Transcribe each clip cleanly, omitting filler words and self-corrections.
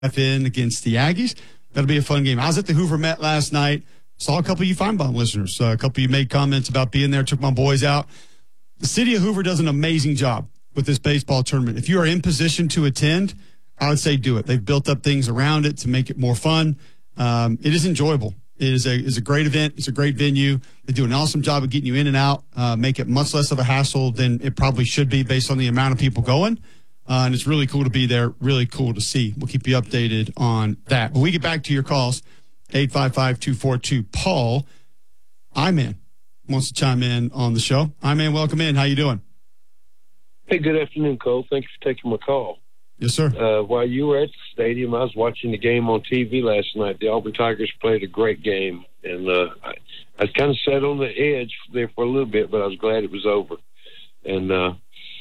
in against the Aggies. That'll be a fun game. I was at the Hoover Met last night. Saw a couple of you Feinbaum listeners. A couple of you made comments about being there. Took my boys out. The city of Hoover does an amazing job with this baseball tournament. If you are in position to attend, I would say do it. They've built up things around it to make it more fun. It is enjoyable. It is a great event. It's a great venue. They do an awesome job of getting you in and out, make it much less of a hassle than it probably should be based on the amount of people going. And it's really cool to be there, really cool to see. We'll keep you updated on that. But we get back to your calls, 855-242-PAUL. I-Man wants to chime in on the show. I-Man, welcome in. How you doing? Hey, good afternoon, Cole. Thank you for taking my call. Yes, sir. While you were at the stadium, I was watching the game on TV last night. The Auburn Tigers played a great game, and I was kind of sat on the edge there for a little bit, but I was glad it was over. And,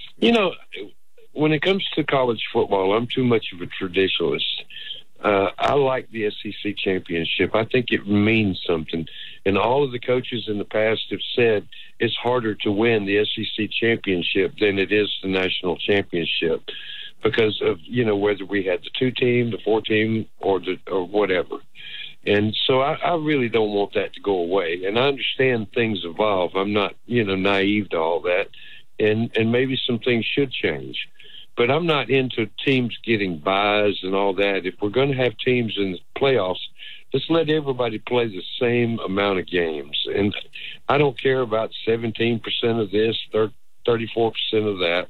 when it comes to college football, I'm too much of a traditionalist. I like the SEC championship. I think it means something. And all of the coaches in the past have said it's harder to win the SEC championship than it is the national championship because of, whether we had the 2-team, the 4-team, or whatever. And so I really don't want that to go away. And I understand things evolve. I'm not, naive to all that. And maybe some things should change. But I'm not into teams getting buys and all that. If we're going to have teams in the playoffs, let's let everybody play the same amount of games. And I don't care about 17% of this, 34% of that.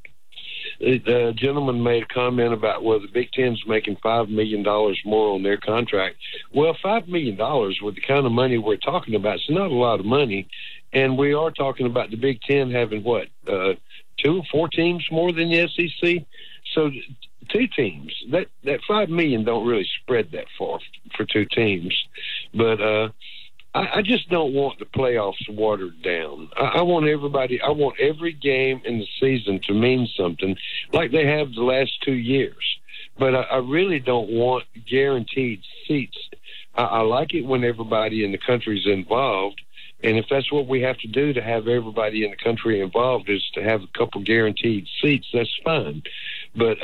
The gentleman made a comment about, the Big Ten's making $5 million more on their contract. Well, $5 million with the kind of money we're talking about, it's not a lot of money. And we are talking about the Big Ten having, 2 or 4 teams more than the SEC? So 2 teams. That $5 million don't really spread that far for 2 teams. But I just don't want the playoffs watered down. I want every game in the season to mean something like they have the last 2 years. But I really don't want guaranteed seats. I like it when everybody in the country is involved. And if that's what we have to do to have everybody in the country involved is to have a couple guaranteed seats, that's fine. But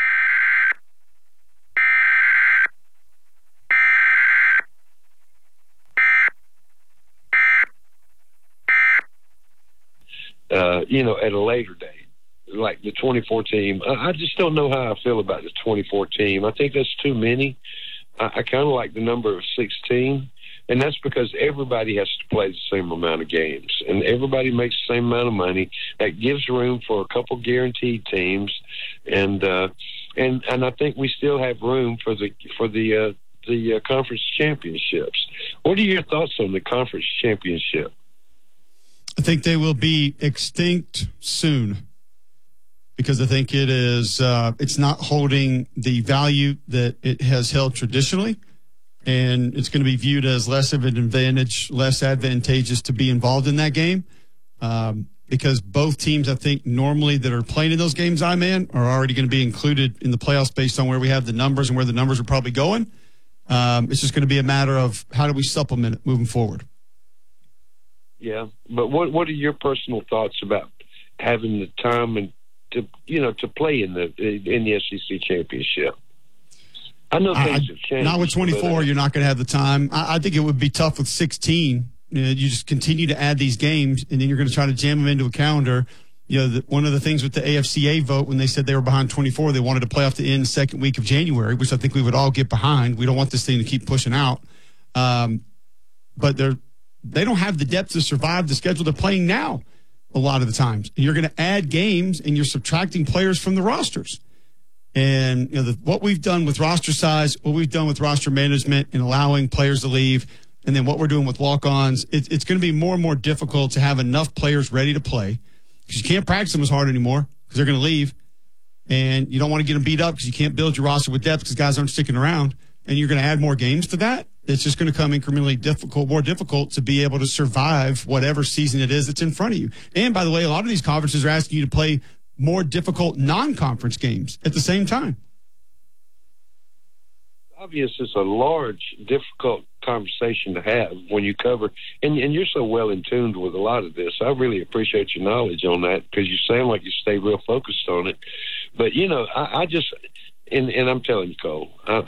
at a later date, like the 24 team, I just don't know how I feel about the 24 team. I think that's too many. I kind of like the number of 16. And that's because everybody has to play the same amount of games, and everybody makes the same amount of money. That gives room for a couple guaranteed teams, and I think we still have room for the conference championships. What are your thoughts on the conference championship? I think they will be extinct soon because I think it is it's not holding the value that it has held traditionally. And it's going to be viewed as less of an advantage, less advantageous to be involved in that game because both teams, I think, normally that are playing in those games, are already going to be included in the playoffs based on where we have the numbers and where the numbers are probably going. It's just going to be a matter of how do we supplement it moving forward. Yeah, but what are your personal thoughts about having the time and to play in the SEC championship? I know things have changed. Not with 24, you're not going to have the time. I think it would be tough with 16. You just continue to add these games, and then you're going to try to jam them into a calendar. One of the things with the AFCA vote, when they said they were behind 24, they wanted to play off the end second week of January, which I think we would all get behind. We don't want this thing to keep pushing out. But they don't have the depth to survive the schedule they're playing now a lot of the times. And you're going to add games, and you're subtracting players from the rosters. And what we've done with roster size, what we've done with roster management and allowing players to leave, and then what we're doing with walk-ons, it's going to be more and more difficult to have enough players ready to play because you can't practice them as hard anymore because they're going to leave. And you don't want to get them beat up because you can't build your roster with depth because guys aren't sticking around. And you're going to add more games to that. It's just going to come incrementally more difficult to be able to survive whatever season it is that's in front of you. And by the way, a lot of these conferences are asking you to play more difficult non-conference games at the same time. Obvious, it's a large, difficult conversation to have when you cover, and you're so well in tuned with a lot of this. I really appreciate your knowledge on that because you sound like you stay real focused on it. But, I just, and I'm telling you, Cole,